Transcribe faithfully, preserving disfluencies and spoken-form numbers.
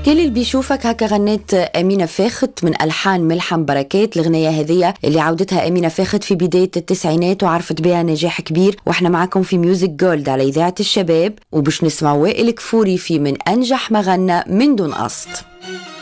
كل اللي بيشوفك هكا غنت أمينة فاخت من ألحان ملحم بركات. الغنية هذه اللي عودتها أمينة فاخت في بداية التسعينات وعرفت بها نجاح كبير. واحنا معاكم في ميوزك جولد على إذاعة الشباب، وبش نسمع وائل كفوري في من أنجح ما غنى من دون قصد.